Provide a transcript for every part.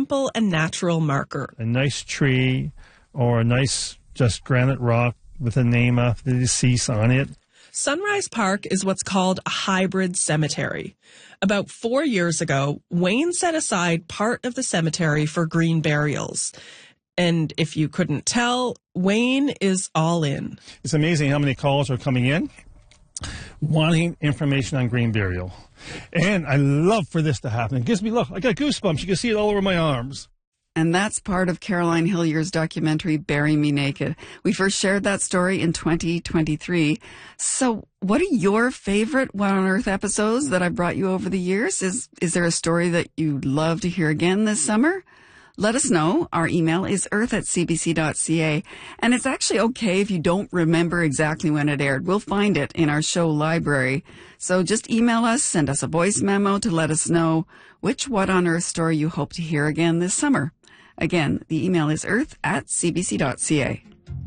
simple and natural marker. A nice tree or a nice just granite rock with a name of the deceased on it. Sunrise Park is what's called a hybrid cemetery. About 4 years ago, Wayne set aside part of the cemetery for green burials. And if you couldn't tell, Wayne is all in. It's amazing how many calls are coming in wanting information on green burial. And I love for this to happen. It gives me, look, I got goosebumps. You can see it all over my arms. And that's part of Caroline Hillier's documentary, Bury Me Naked. We first shared that story in 2023. So what are your favorite What on Earth episodes that I've brought you over the years? Is there a story that you'd love to hear again this summer? Let us know. Our email is earth@cbc.ca. And it's actually okay if you don't remember exactly when it aired. We'll find it in our show library. So just email us, send us a voice memo to let us know which What on Earth story you hope to hear again this summer. Again, the email is earth@cbc.ca.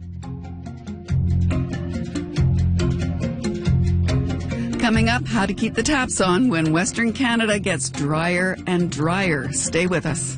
Coming up, how to keep the taps on when Western Canada gets drier and drier. Stay with us.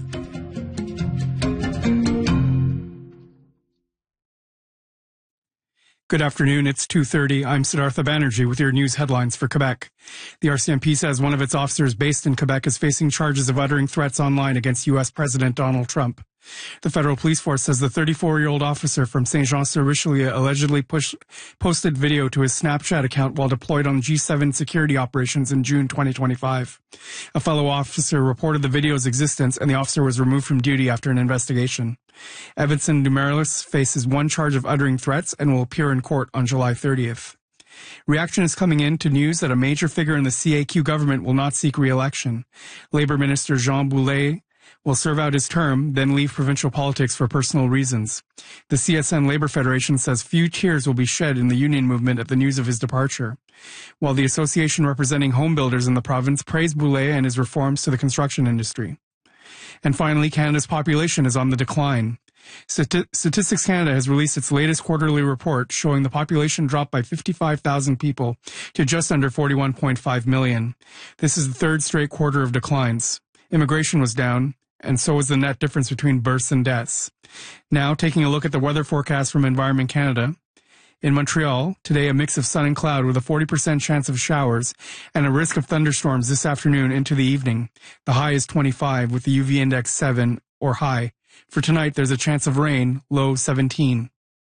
Good afternoon. It's 2:30. I'm Siddhartha Banerjee with your news headlines for Quebec. The RCMP says one of its officers based in Quebec is facing charges of uttering threats online against U.S. President Donald Trump. The federal police force says the 34-year-old officer from Saint-Jean-sur-Richelieu allegedly posted video to his Snapchat account while deployed on G7 security operations in June 2025. A fellow officer reported the video's existence, and the officer was removed from duty after an investigation. Evanson Dumerilus faces one charge of uttering threats and will appear in court on July 30th. Reaction is coming in to news that a major figure in the CAQ government will not seek re-election. Labour Minister Jean Boulet will serve out his term, then leave provincial politics for personal reasons. The CSN Labour Federation says few tears will be shed in the union movement at the news of his departure, while the association representing home builders in the province praised Boulet and his reforms to the construction industry. And finally, Canada's population is on the decline. Statistics Canada has released its latest quarterly report showing the population dropped by 55,000 people to just under 41.5 million. This is the third straight quarter of declines. Immigration was down, and so was the net difference between births and deaths. Now, taking a look at the weather forecast from Environment Canada. In Montreal, today a mix of sun and cloud with a 40% chance of showers and a risk of thunderstorms this afternoon into the evening. The high is 25 with the UV index 7 or high. For tonight, there's a chance of rain, low 17.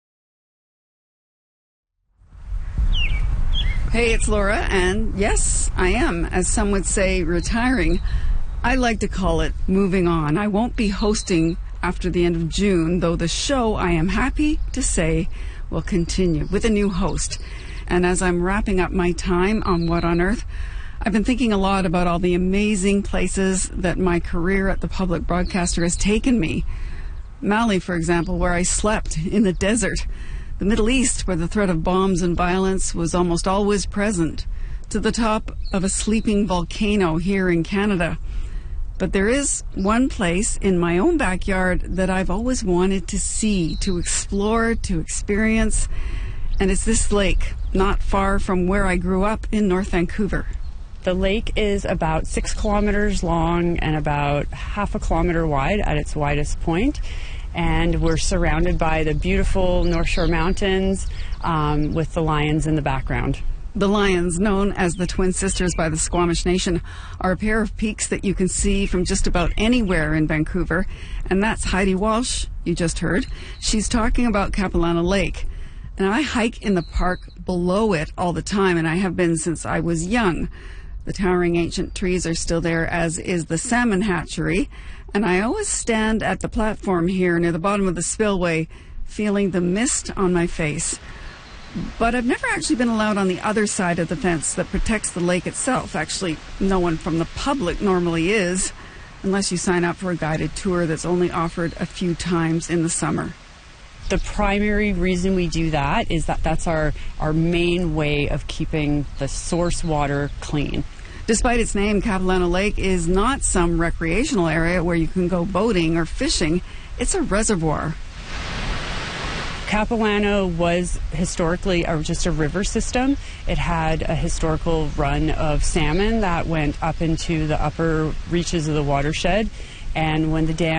Hey, it's Laura, and yes, I am, as some would say, retiring. I like to call it moving on. I won't be hosting after the end of June, though the show, I am happy to say, will continue with a new host. And as I'm wrapping up my time on What on Earth, I've been thinking a lot about all the amazing places that my career at the public broadcaster has taken me. Mali, for example, where I slept in the desert. The Middle East, where the threat of bombs and violence was almost always present. To the top of a sleeping volcano here in Canada. But there is one place in my own backyard that I've always wanted to see, to explore, to experience. And it's this lake, not far from where I grew up in North Vancouver. The lake is about 6 kilometers long and about half a kilometer wide at its widest point. And we're surrounded by the beautiful North Shore Mountains with the lions in the background. The lions, known as the Twin Sisters by the Squamish Nation, are a pair of peaks that you can see from just about anywhere in Vancouver. And that's Heidi Walsh, you just heard. She's talking about Capilano Lake. And I hike in the park below it all the time, and I have been since I was young. The towering ancient trees are still there, as is the salmon hatchery. And I always stand at the platform here near the bottom of the spillway, feeling the mist on my face. But I've never actually been allowed on the other side of the fence that protects the lake itself. Actually, no one from the public normally is, unless you sign up for a guided tour that's only offered a few times in the summer. The primary reason we do that is that that's our main way of keeping the source water clean. Despite its name, Capilano Lake is not some recreational area where you can go boating or fishing. It's a reservoir. Capilano was historically just a river system. It had a historical run of salmon that went up into the upper reaches of the watershed. And when the dam